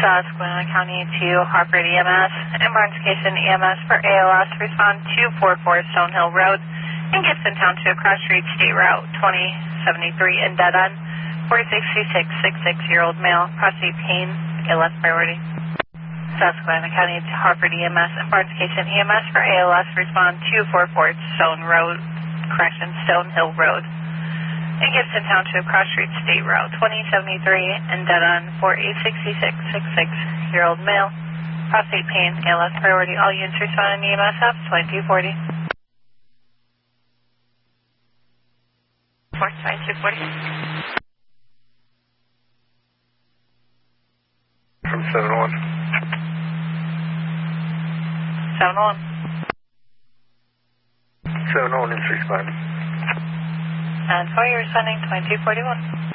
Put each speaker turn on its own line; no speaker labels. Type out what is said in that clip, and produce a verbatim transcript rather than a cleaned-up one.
Susquehanna County to Hartford E M S. Embarcation E M S for A L S. Respond two forty-four Stonehill Road in Gibson Township, cross street State Route twenty seventy-three in dead end. four sixty-six, sixty-six-year-old male, prostate pain, A L S priority. Susquehanna County to Hartford E M S. Embarcation E M S for A L S. Respond two forty-four Stone Road, correction, Stonehill Road in Gibson Township, cross street State Route twenty seventy-three in dead end. four eight sixty-six, sixty-six-year-old male, prostate pain, A L S priority. All units respond in E M S up twenty-two forty. Four twenty-two forty.
From seven one.
seven one.
seven one is responding.
And four, you're responding twenty-two forty-one.